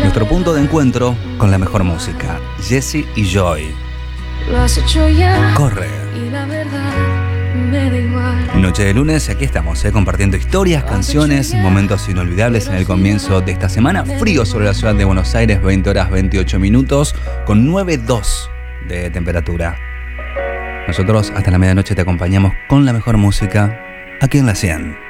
Nuestro punto de encuentro con la mejor música. Jesse y Joy. Lo has hecho ya. Corre. Y la verdad me da igual. Noche de lunes, aquí estamos, compartiendo historias, canciones, momentos inolvidables en el comienzo de esta semana. Frío sobre la ciudad de Buenos Aires, 20 horas 28 minutos, con 9,2 de temperatura. Nosotros hasta la medianoche te acompañamos con la mejor música aquí en La 100.